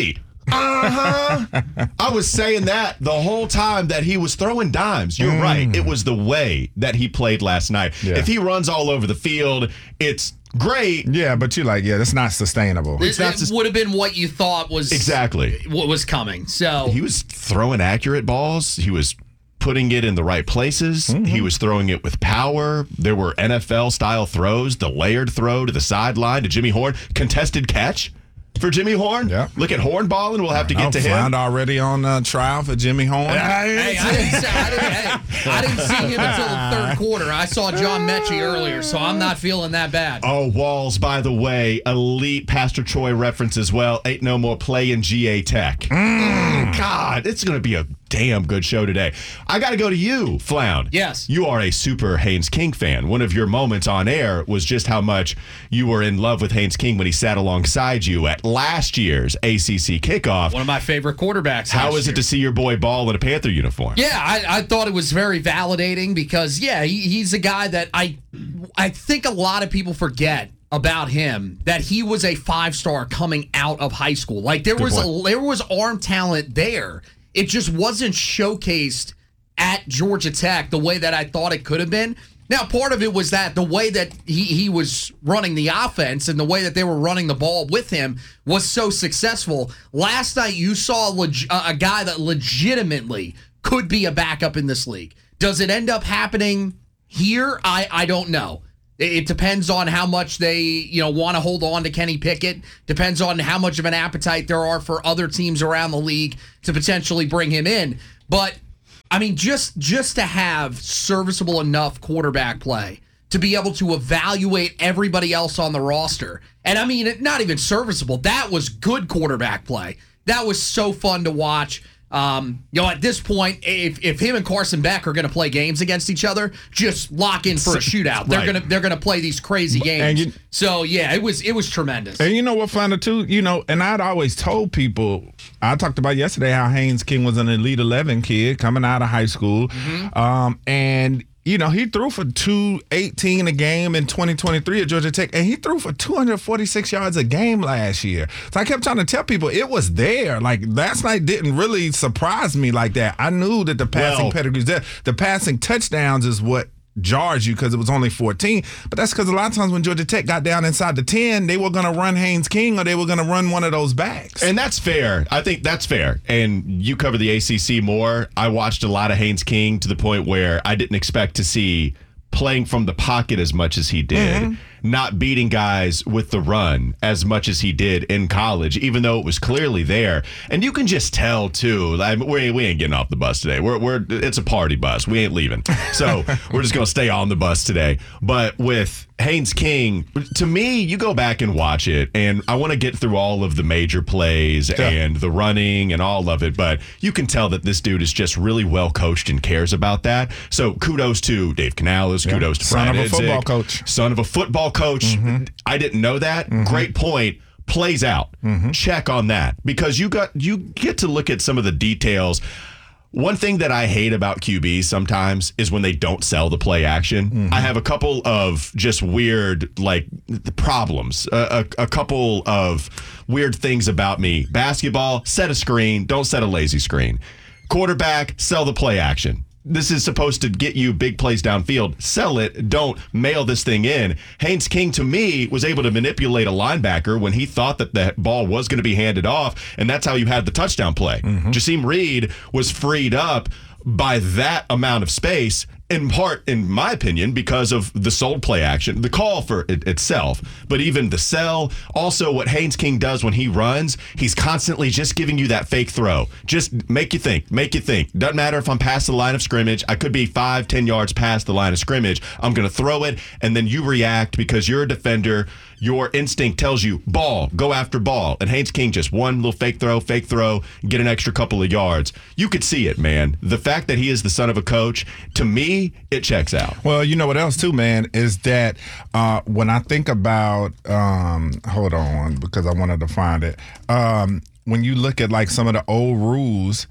S22: Uh-huh. I was saying that the whole time that he was throwing dimes. You're
S23: Mm.
S22: right. It was the way that he played last night.
S23: Yeah.
S22: If he runs all over the field, it's great.
S23: Yeah, but you're like, yeah, that's not sustainable.
S4: It, it would have been what you thought was
S22: Exactly.
S4: what was coming. So
S22: He was throwing accurate balls. He was putting it in the right places.
S23: Mm-hmm.
S22: He was throwing it with power. There were N F L-style throws, the layered throw to the sideline to Jimmy Horn, contested catch for Jimmy Horn.
S23: Yeah.
S22: Look at Horn balling. We'll have to get
S23: I'm
S22: to him.
S23: found already on uh, trial for Jimmy Horn.
S4: Hey, I didn't, say, I, didn't, hey, I didn't see him until the third quarter. I saw John Mechie earlier, so I'm not feeling that bad.
S22: Oh, Walls, by the way, elite Pastor Troy reference as well. Ain't no more play in G A Tech. Mm, God, it's going to be a damn good show today. I got to go to you, Flound.
S4: Yes.
S22: You are a super Haynes King fan. One of your moments on air was just how much you were in love with Haynes King when he sat alongside you at last year's A C C kickoff.
S4: One of my favorite quarterbacks.
S22: How
S4: last
S22: is
S4: year.
S22: it to see your boy ball in a Panther uniform?
S4: Yeah, I, I thought it was very validating because, yeah, he, he's a guy that I, I think a lot of people forget about him, that he was a five-star coming out of high school. Like, there
S22: Good
S4: was
S22: point.
S4: a, there was arm talent there. It just wasn't showcased at Georgia Tech the way that I thought it could have been. Now, part of it was that the way that he, he was running the offense and the way that they were running the ball with him was so successful. Last night, you saw a, leg- a guy that legitimately could be a backup in this league. Does it end up happening here? I, I don't know. It, it depends on how much they you know want to hold on to Kenny Pickett. Depends on how much of an appetite there are for other teams around the league to potentially bring him in. But I mean, just just to have serviceable enough quarterback play to be able to evaluate everybody else on the roster. And I mean, not even serviceable. That was good quarterback play. That was so fun to watch. Um, you know, at this point, if if him and Carson Beck are going to play games against each other, just lock in for a shootout. They're
S23: Right.
S4: gonna they're gonna play these crazy games.
S23: And you-
S4: so yeah, it was it was tremendous.
S23: And you know what, Flounder, too? You know, and I'd always told people, I talked about yesterday how Haynes King was an Elite eleven kid coming out of high school.
S4: Mm-hmm.
S23: Um, and, you know, he threw for two eighteen a game in twenty twenty-three at Georgia Tech, and he threw for two hundred forty-six yards a game last year. So I kept trying to tell people it was there. Like, last night didn't really surprise me like that. I knew that the passing
S22: Well-
S23: pedigree's there. The passing touchdowns is what jars you because it was only fourteen, but that's because a lot of times when Georgia Tech got down inside the ten, they were going to run Haynes King or they were going to run one of those backs.
S22: And that's fair. I think that's fair. And you cover the A C C more. I watched a lot of Haynes King to the point where I didn't expect to see playing from the pocket as much as he did,
S23: Mhm.
S22: not beating guys with the run as much as he did in college, even though it was clearly there. And you can just tell too. Like, we we ain't getting off the bus today. We're we're it's a party bus. We ain't leaving. So we're just gonna stay on the bus today. But with Haynes King, to me, you go back and watch it, and I want to get through all of the major plays
S23: Yeah.
S22: and the running and all of it, but you can tell that this dude is just really well coached and cares about that. So kudos to Dave Canales,
S23: Yeah.
S22: kudos to
S23: Son
S22: Brad
S23: of a football
S22: Idzik,
S23: coach.
S22: son of a football coach.
S23: Mm-hmm.
S22: I didn't know that. Great point. Plays out.
S23: Mm-hmm.
S22: Check on that because you got you get to look at some of the details. One thing that I hate about Q Bs sometimes is when they don't sell the play action.
S23: Mm-hmm.
S22: I have a couple of just weird like problems, a, a, a couple of weird things about me. Basketball, set a screen, don't set a lazy screen. Quarterback, sell the play action. This is supposed to get you big plays downfield. Sell it. Don't mail this thing in. Haynes King, to me, was able to manipulate a linebacker when he thought that the ball was going to be handed off, and that's how you had the touchdown play.
S23: Mm-hmm.
S22: Jaseem Reed was freed up by that amount of space, in part, in my opinion, because of the sold play action, the call for it itself, but even the sell. Also, what Haynes King does when he runs, he's constantly just giving you that fake throw. Just make you think, make you think. Doesn't matter if I'm past the line of scrimmage. I could be five, ten yards past the line of scrimmage. I'm going to throw it, and then you react because you're a defender. Your instinct tells you, ball, go after ball. And Haynes King just one little fake throw, fake throw, get an extra couple of yards. You could see it, man. The fact that he is the son of a coach, to me, it checks out.
S23: Well, you know what else too, man, is that uh, when I think about, um, hold on, because I wanted to find it. Um, when you look at like some of the old rules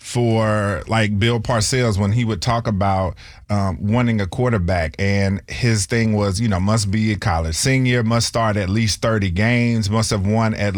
S23: for like Bill Parcells, when he would talk about um, wanting a quarterback, and his thing was, you know, must be a college senior, must start at least thirty games, must have won at least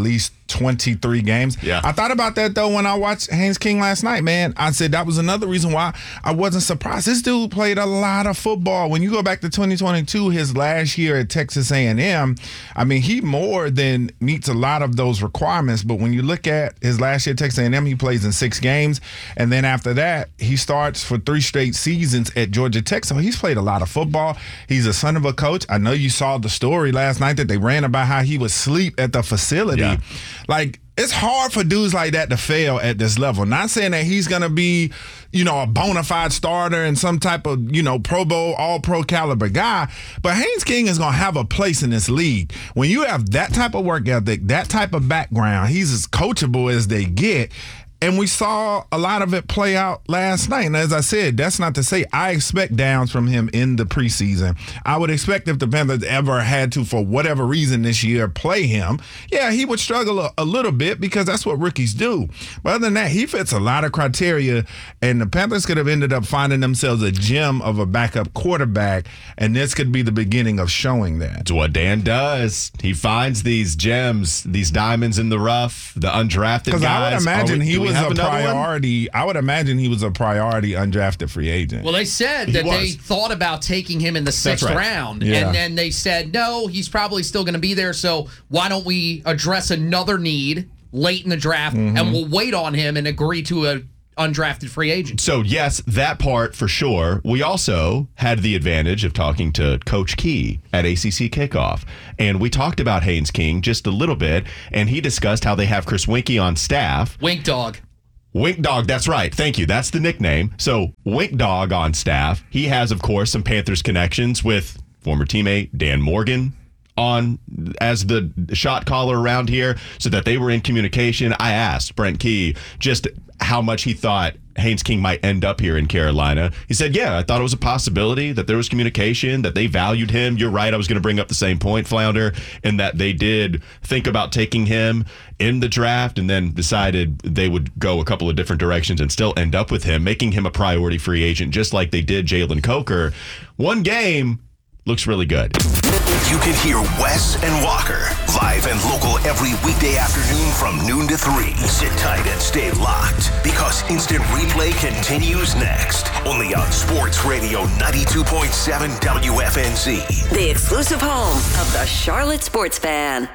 S23: twenty-three games.
S22: Yeah.
S23: I thought about that, though, when I watched Haynes King last night, man. I said that was another reason why I wasn't surprised. This dude played a lot of football. When you go back to twenty twenty-two, his last year at Texas A and M, I mean, he more than meets a lot of those requirements. But when you look at his last year at Texas A and M, he plays in six games. And then after that, he starts for three straight seasons at Georgia Tech. So he's played a lot of football. He's a son of a coach. I know you saw the story last night that they ran about how he would sleep at the facility. Yeah. Like, it's hard for dudes like that to fail at this level. Not saying that he's going to be, you know, a bona fide starter and some type of, you know, Pro Bowl, all-pro caliber guy, but Haynes King is going to have a place in this league. When you have that type of work ethic, that type of background, he's as coachable as they get. And we saw a lot of it play out last night. And as I said, that's not to say I expect downs from him in the preseason. I would expect if the Panthers ever had to, for whatever reason this year, play him, yeah, he would struggle a, a little bit because that's what rookies do. But other than that, he fits a lot of criteria, and the Panthers could have ended up finding themselves a gem of a backup quarterback, and this could be the beginning of showing that.
S22: It's what Dan does. He finds these gems, these diamonds in the rough, the undrafted guys.
S23: Because I would imagine
S22: we,
S23: he was a priority.
S22: One?
S23: I would imagine he was a priority undrafted free agent.
S4: Well, they said that they thought about taking him in the sixth
S23: right.
S4: round,
S23: yeah.
S4: and then they said, no, he's probably still going to be there, so why don't we address another need late in the draft, mm-hmm. and we'll wait on him and agree to a undrafted free agent.
S22: So, yes, that part for sure. We also had the advantage of talking to Coach Key at A C C Kickoff, and we talked about Haynes King just a little bit, and he discussed how they have Chris Winkie on staff.
S4: Wink Dog.
S22: Wink Dog, that's right. Thank you. That's the nickname. So, Wink Dog on staff. He has, of course, some Panthers connections with former teammate Dan Morgan on as the shot caller around here, so that they were in communication. I asked Brent Key just how much he thought Haynes King might end up here in Carolina. He said, yeah, I thought it was a possibility, that there was communication, that they valued him. You're right, I was going to bring up the same point, Flounder, and that they did think about taking him in the draft and then decided they would go a couple of different directions and still end up with him, making him a priority free agent, just like they did Jalen Coker. One game looks really good.
S1: You can hear Wes and Walker live and local every weekday afternoon from noon to three. Sit tight and stay locked, because Instant Replay continues next. Only on Sports Radio ninety-two point seven W F N Z.
S7: The exclusive home of the Charlotte Sports Fan.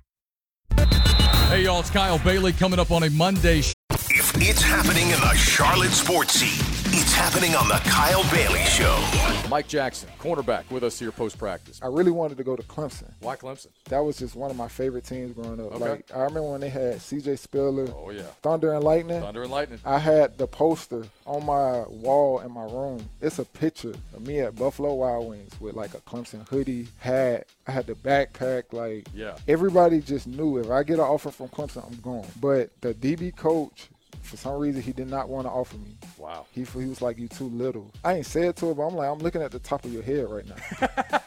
S5: Hey, y'all, it's Kyle Bailey coming up on a Monday.
S1: If it's happening in the Charlotte sports scene, it's happening on the Kyle Bailey Show.
S5: Mike Jackson, cornerback, with us here post-practice.
S8: I really wanted to go to Clemson.
S5: Why Clemson?
S8: That was just one of my favorite teams growing up.
S5: Okay.
S8: Like, I remember when they had C J Spiller.
S5: Oh, yeah.
S8: Thunder and Lightning.
S5: Thunder and Lightning.
S8: I had the poster on my wall in my room. It's a picture of me at Buffalo Wild Wings with, like, a Clemson hoodie, hat. I had the backpack. Like,
S5: yeah.
S8: Everybody just knew if I get an offer from Clemson, I'm going. But the D B coach, for some reason, he did not want to offer me.
S5: Wow.
S8: He he was like, you too little. I ain't said to him, but I'm like, I'm looking at the top of your head right now.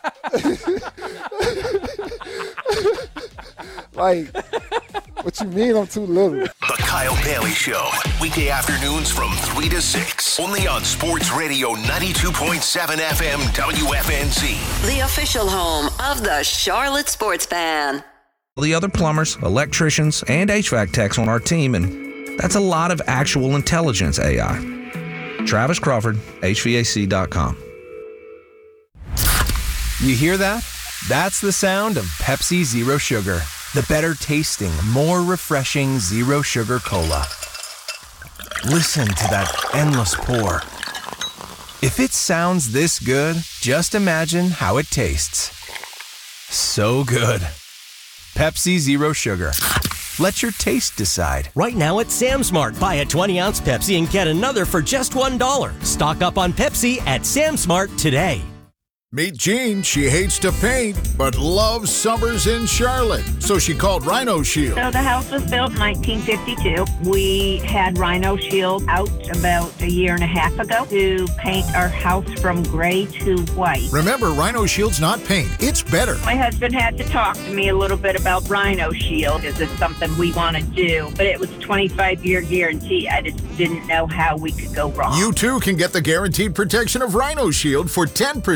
S8: Like, what you mean I'm too little?
S1: The Kyle Bailey Show, weekday afternoons from three to six, only on Sports Radio ninety-two point seven F M W F N Z.
S7: The official home of the Charlotte Sports Fan.
S9: The other plumbers, electricians, and H V A C techs on our team, and that's a lot of actual intelligence A I. Travis Crawford, H V A C dot com.
S18: You hear that? That's the sound of Pepsi Zero Sugar. The better tasting, more refreshing Zero Sugar Cola. Listen to that endless pour. If it sounds this good, just imagine how it tastes. So good. Pepsi Zero Sugar. Let your taste decide.
S19: Right now at Sam's Mart, buy a twenty ounce Pepsi and get another for just one dollar. Stock up on Pepsi at Sam's Mart today.
S24: Meet Jean. She hates to paint, but loves summers in Charlotte. So she called Rhino Shield.
S25: So the house was built in nineteen fifty-two. We had Rhino Shield out about a year and a half ago to paint our house from gray to white.
S24: Remember, Rhino Shield's not paint. It's better.
S25: My husband had to talk to me a little bit about Rhino Shield. Is this something we want to do? But it was a twenty-five year guarantee. I just didn't know how we could go wrong.
S24: You too can get the guaranteed protection of Rhino Shield for ten percent off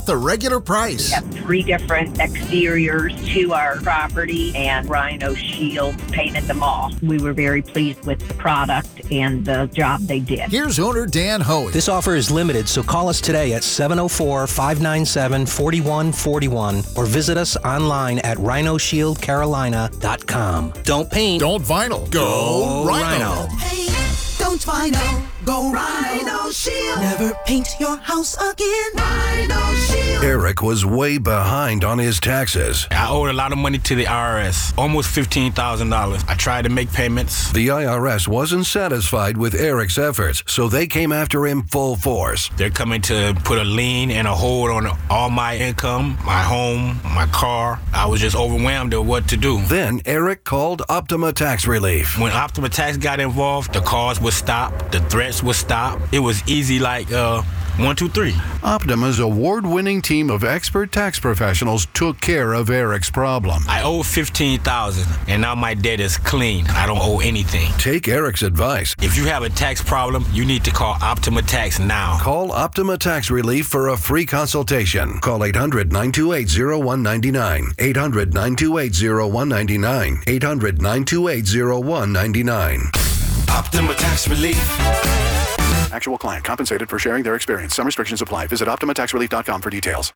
S24: the regular price.
S25: We have three different exteriors to our property, and Rhino Shield painted them all. We were very pleased with the product and the job they did.
S24: Here's owner Dan Hoey.
S3: This offer is limited, so call us today at seven oh four, five nine seven, four one four one or visit us online at rhino shield carolina dot com. Don't paint.
S24: Don't vinyl. Go,
S3: Go
S24: Rhino.
S3: Rhino.
S10: Hey, don't vinyl. Go Rhino Shield. Never paint your house again. Rhino Shield.
S1: Eric was way behind on his taxes.
S13: I owed a lot of money to the I R S, almost fifteen thousand dollars. I tried to make payments.
S1: The I R S wasn't satisfied with Eric's efforts, so they came after him full force.
S13: They're coming to put a lien and a hold on all my income, my home, my car. I was just overwhelmed at what to do.
S1: Then Eric called Optima Tax Relief.
S13: When Optima Tax got involved, the calls would stop, the threats would stop. It was easy like uh, one, two, three.
S1: Optima's award-winning team of expert tax professionals took care of Eric's problem.
S13: I owe fifteen thousand dollars, and now my debt is clean. I don't owe anything.
S1: Take Eric's advice.
S13: If you have a tax problem, you need to call Optima Tax now.
S1: Call Optima Tax Relief for a free consultation. Call eight hundred, nine two eight, oh one nine nine. eight hundred, nine two eight, oh one nine nine. eight hundred, nine two eight, oh one nine nine.
S13: Optima Tax Relief.
S14: Actual client compensated for sharing their experience. Some restrictions apply. Visit optima tax relief dot com for details.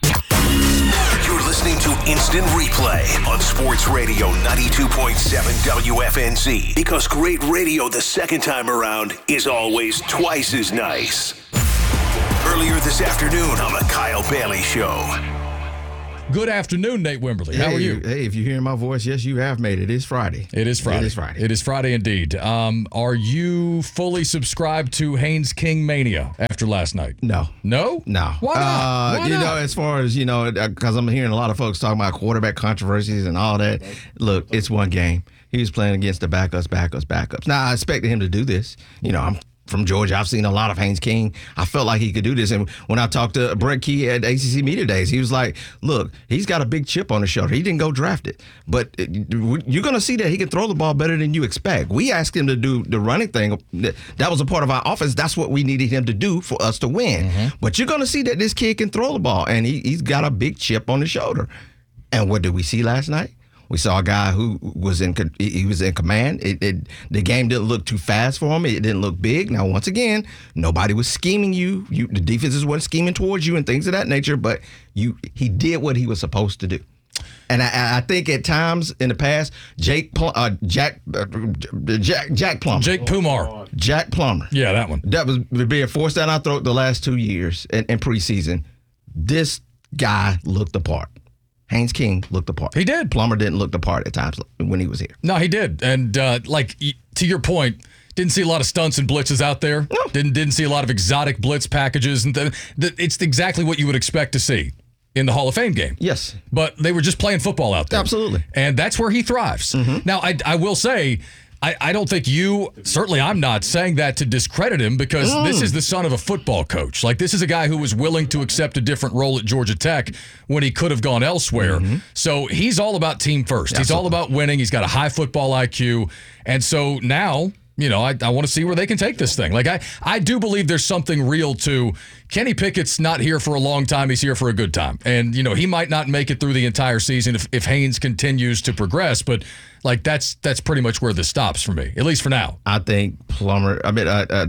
S1: You're listening to Instant Replay on Sports Radio ninety-two point seven W F N Z. Because great radio the second time around is always twice as nice. Earlier this afternoon on the Kyle Bailey Show.
S5: Good afternoon, Nate Wimberly. How
S15: hey,
S5: are you?
S15: Hey, if you're hearing my voice, yes, you have made it. It's Friday.
S5: It is Friday.
S15: It is Friday.
S5: It is Friday indeed. Um, are you fully subscribed to Haynes King Mania after last night?
S15: No.
S5: No?
S15: No.
S5: Why not?
S15: Uh,
S5: Why
S15: you
S5: not?
S15: know, as far as, you know, because I'm hearing a lot of folks talking about quarterback controversies and all that. Look, it's one game. He was playing against the backups, backups, backups. Now, I expected him to do this. You know, I'm from Georgia. I've seen a lot of Haynes King. I felt like he could do this. And when I talked to Brett Key at A C C Media Days, he was like, look, he's got a big chip on his shoulder. He didn't go drafted. But you're going to see that he can throw the ball better than you expect. We asked him to do the running thing. That was a part of our offense. That's what we needed him to do for us to win. Mm-hmm. But you're going to see that this kid can throw the ball, and he, he's got a big chip on his shoulder. And what did we see last night? We saw a guy who was in he was in command. It, it the game didn't look too fast for him. It didn't look big. Now, once again, nobody was scheming you. You the defenses weren't scheming towards you and things of that nature. But you he did what he was supposed to do. And I, I think at times in the past, Jake Pl- uh, Jack uh, Jack Jack Plummer,
S5: Jake Pumar,
S15: Jack Plummer.
S5: Yeah, that one.
S15: That was being forced down our throat the last two years in, in preseason. This guy looked the part. Haynes King looked the part.
S5: He did.
S15: Plummer didn't look the part at times when he was here.
S5: No, he did. And uh, like to your point, didn't see a lot of stunts and blitzes out there.
S15: No.
S5: Didn't didn't see a lot of exotic blitz packages, and th- th- it's exactly what you would expect to see in the Hall of Fame game.
S15: Yes.
S5: But they were just playing football out there.
S15: Absolutely.
S5: And that's where he thrives.
S15: Mm-hmm.
S5: Now, I, I will say, I, I don't think you, certainly I'm not saying that to discredit him, because
S15: Mm.
S5: this is the son of a football coach. Like, this is a guy who was willing to accept a different role at Georgia Tech when he could have gone elsewhere.
S15: Mm-hmm.
S5: So he's all about team first. He's all about winning. He's got a high football I Q. And so now, you know, I, I want to see where they can take this thing. Like, I, I do believe there's something real to Kenny Pickett's not here for a long time. He's here for a good time. And, you know, he might not make it through the entire season if, if Haynes continues to progress. But, like, that's that's pretty much where this stops for me, at least for now.
S15: I think Plummer, I mean, I, I,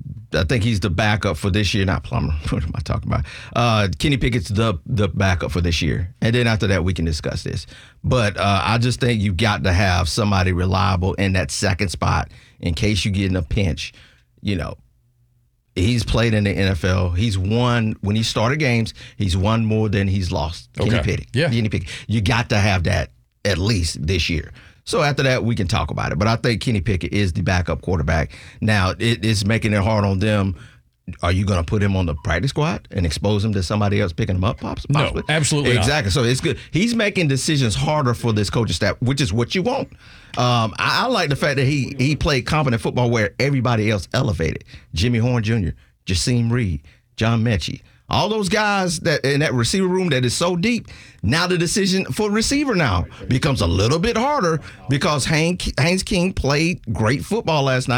S15: I think he's the backup for this year. Not Plummer. What am I talking about? Uh, Kenny Pickett's the the backup for this year. And then after that, we can discuss this. But uh, I just think you got to have somebody reliable in that second spot in case you get in a pinch. You know, he's played in the N F L. He's won, when he started games, he's won more than he's lost.
S5: Okay.
S15: Kenny Pickett.
S5: Yeah.
S15: Kenny Pickett. You got to have that at least this year. So after that, we can talk about it. But I think Kenny Pickett is the backup quarterback. Now, it, it's making it hard on them. Are you going to put him on the practice squad and expose him to somebody else picking him up? Possibly?
S5: No, absolutely not.
S15: Exactly. So it's good. He's making decisions harder for this coaching staff, which is what you want. Um, I, I like the fact that he he played competent football where everybody else elevated. Jimmy Horn Junior, Jasim Reed, John Mechie. All those guys that in that receiver room that is so deep, now the decision for receiver now becomes a little bit harder because Haynes, Haynes King played great football last night.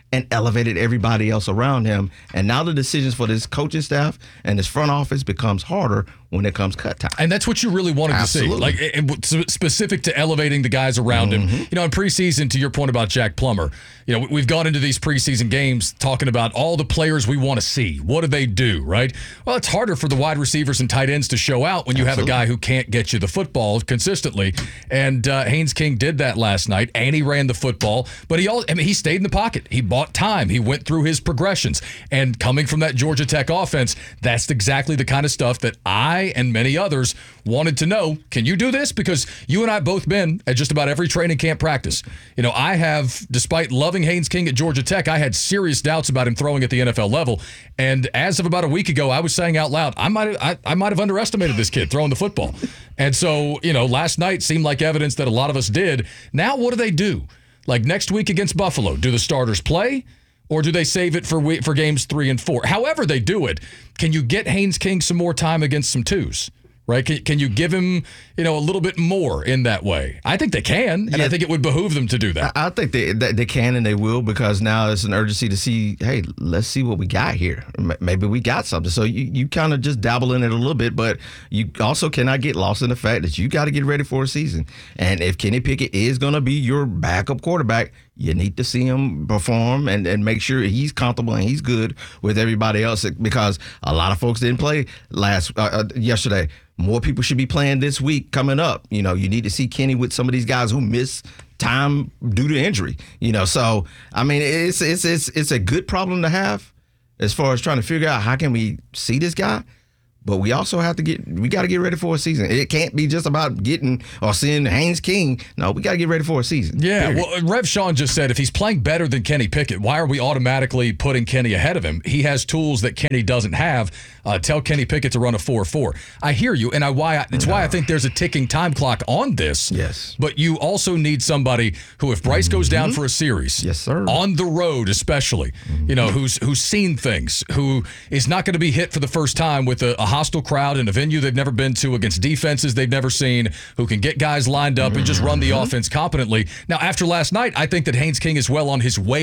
S15: and elevated everybody else around him. And now the decisions for this coaching staff and this front office becomes harder when it comes cut time.
S5: And that's what you really wanted
S15: Absolutely.
S5: to see. Like it, it, specific to elevating the guys around
S15: Mm-hmm.
S5: him. You know, in preseason, to your point about Jack Plummer, you know, we've gone into these preseason games talking about all the players we want to see. What do they do, right? Well, it's harder for the wide receivers and tight ends to show out when you Absolutely. have a guy who can't get you the football consistently. And uh, Haynes King did that last night, and he ran the football. But he all, I mean, he stayed in the pocket. He bought time. He went through his progressions. And coming from that Georgia Tech offense, that's exactly the kind of stuff that I and many others wanted to know. Can you do this? Because you and I both been at just about every training camp practice. You know, I have, despite loving Haynes King at Georgia Tech, I had serious doubts about him throwing at the N F L level. And as of about a week ago, I was saying out loud, I might have, I, I might have underestimated this kid throwing the football. And so, you know, last night seemed like evidence that a lot of us did. Now, what do they do? Like next week against Buffalo, do the starters play? Or do they save it for for games three and four? However they do it, can you get Haynes King some more time against some twos? Right? Can, can you give him, you know, a little bit more in that way? I think they can, and yeah. I think it would behoove them to do that.
S15: I, I think they they can and they will, because now it's an urgency to see, hey, let's see what we got here. Maybe we got something. So you, you kind of just dabble in it a little bit, but you also cannot get lost in the fact that you got to get ready for a season. And if Kenny Pickett is going to be your backup quarterback, you need to see him perform and, and make sure he's comfortable and he's good with everybody else, because a lot of folks didn't play last uh, uh, yesterday. More people should be playing this week coming up. You know, you need to see Kenny with some of these guys who miss time due to injury. You know, so I mean, it's it's it's it's a good problem to have as far as trying to figure out how can we see this guy. But we also have to get, we got to get ready for a season. It can't be just about getting or seeing Haynes King. No, we got to get ready for a season.
S5: Yeah,
S15: period.
S5: well, Rev Sean just said if he's playing better than Kenny Pickett, why are we automatically putting Kenny ahead of him? He has tools that Kenny doesn't have. Uh, tell Kenny Pickett to run a four four. I hear you, and I why I, it's no. why I think there's a ticking time clock on this.
S15: Yes.
S5: But you also need somebody who, if Bryce mm-hmm. goes down for a series,
S15: yes, sir,
S5: on the road especially, mm-hmm. you know, who's who's seen things, who is not going to be hit for the first time with a, a hostile crowd and a venue they've never been to, against defenses they've never seen, who can get guys lined up and just run the offense competently. Now, after last night, I think that Haynes King is well on his way